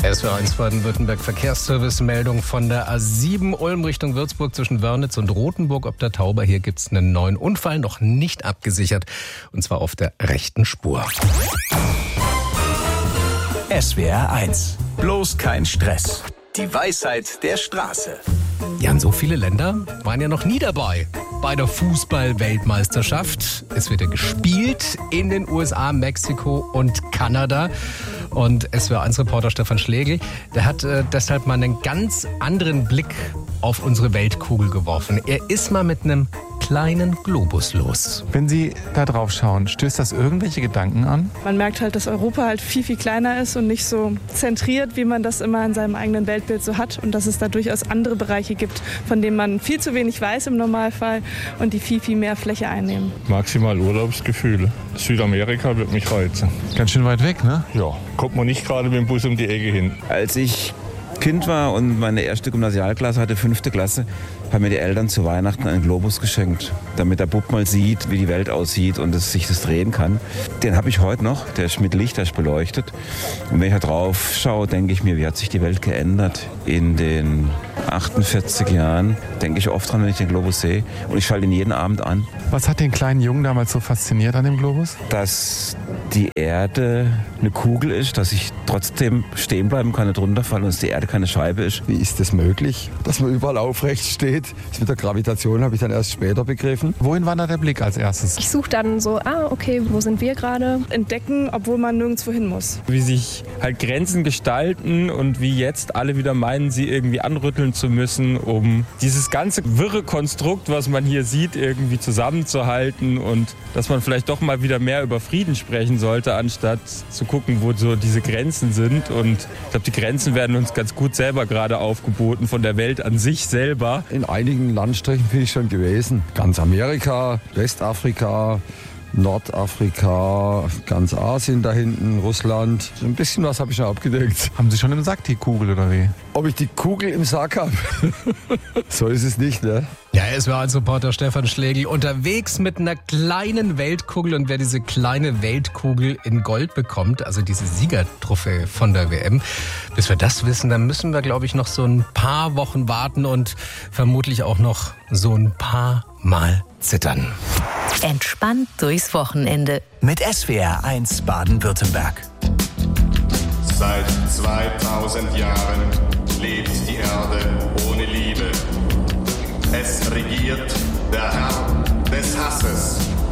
SWR1 Baden-Württemberg Verkehrsservice, Meldung von der A7 Ulm Richtung Würzburg zwischen Wörnitz und Rothenburg ob der Tauber. Hier gibt es einen neuen Unfall, noch nicht abgesichert, und zwar auf der rechten Spur. SWR1, bloß kein Stress. Die Weisheit der Straße. Ja, und so viele Länder waren ja noch nie dabei bei der Fußball-Weltmeisterschaft. Es wird ja gespielt in den USA, Mexiko und Kanada. Und SWR1-Reporter Stefan Schlegel, der hat deshalb mal einen ganz anderen Blick auf unsere Weltkugel geworfen. Er ist mal mit einem kleinen Globus los. Wenn Sie da drauf schauen, stößt das irgendwelche Gedanken an? Man merkt halt, dass Europa halt viel, viel kleiner ist und nicht so zentriert, wie man das immer in seinem eigenen Weltbild so hat. Und dass es da durchaus andere Bereiche gibt, von denen man viel zu wenig weiß im Normalfall und die viel, viel mehr Fläche einnehmen. Maximal Urlaubsgefühle. Südamerika wird mich reizen. Ganz schön weit weg, ne? Ja, kommt man nicht gerade mit dem Bus um die Ecke hin. Als ich Kind war und meine erste Gymnasialklasse hatte, 5. Klasse, haben mir die Eltern zu Weihnachten einen Globus geschenkt, damit der Bub mal sieht, wie die Welt aussieht und sich das drehen kann. Den habe ich heute noch, der ist mit Licht, der ist beleuchtet. Und wenn ich da drauf schaue, denke ich mir, wie hat sich die Welt geändert in den 48 Jahren. Denke ich oft dran, wenn ich den Globus sehe. Und ich schalte ihn jeden Abend an. Was hat den kleinen Jungen damals so fasziniert an dem Globus? Dass die Erde eine Kugel ist, dass ich trotzdem stehen bleiben kann, nicht runterfallen und dass die Erde keine Scheibe ist. Wie ist das möglich, dass man überall aufrecht steht? Das mit der Gravitation habe ich dann erst später begriffen. Wohin wandert der Blick als erstes? Ich suche dann so, okay, wo sind wir gerade? Entdecken, obwohl man nirgendwo hin muss. Wie sich halt Grenzen gestalten und wie jetzt alle wieder meinen, sie irgendwie anrütteln zu müssen, um dieses ganze wirre Konstrukt, was man hier sieht, irgendwie zusammenzuhalten und dass man vielleicht doch mal wieder mehr über Frieden sprechen sollte, anstatt zu gucken, wo so diese Grenzen sind. Und ich glaube, die Grenzen werden uns ganz gut selber gerade aufgeboten von der Welt an sich selber. In einigen Landstrichen bin ich schon gewesen. Ganz Amerika, Westafrika, Nordafrika, ganz Asien da hinten, Russland. Ein bisschen was habe ich schon abgedeckt. Haben Sie schon im Sack die Kugel oder wie? Ob ich die Kugel im Sack habe? So ist es nicht, ne? Ja, es war als Reporter Stefan Schlegel unterwegs mit einer kleinen Weltkugel. Und wer diese kleine Weltkugel in Gold bekommt, also diese Siegertrophäe von der WM, bis wir das wissen, dann müssen wir, glaube ich, noch so ein paar Wochen warten und vermutlich auch noch so ein paar Mal zittern. Entspannt durchs Wochenende. Mit SWR1 Baden-Württemberg. Seit 2000 Jahren lebt die Erde ohne Liebe. Es regiert der Herr des Hasses.